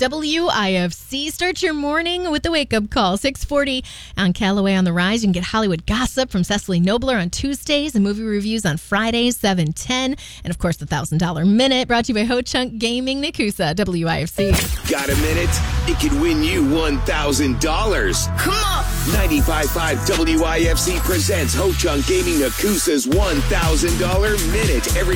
WIFC. Start your morning with the wake-up call. 640 on Callaway on the Rise. You can get Hollywood gossip from Cecily Nobler on Tuesdays and movie reviews on Fridays, 7:10. And, of course, the $1,000 Minute brought to you by Ho-Chunk Gaming, Nakusa, WIFC. Got a minute? It could win you $1,000. Come on! 95.5 WIFC presents Ho-Chunk Gaming Nakusa's $1,000 Minute every